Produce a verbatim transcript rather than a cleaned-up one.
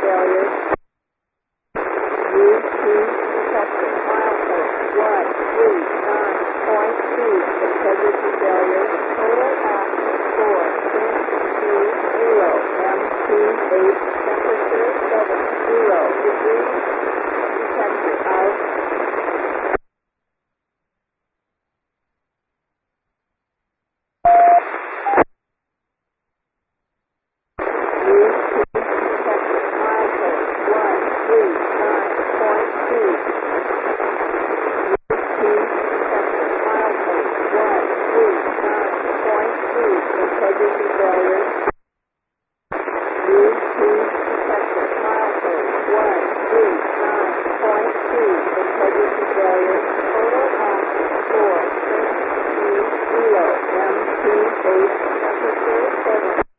failures. Use key detector. Milestone one three nine point two. Integrity failures. Total act four six two zero. M T eight. Temperature seven zero degrees. Detector out. Use key detector. Milestone one three nine point two. Use key detector. Milestone one three nine point two. Integrity failures. Use key detector. Milestone one three nine point two. Integrity failures.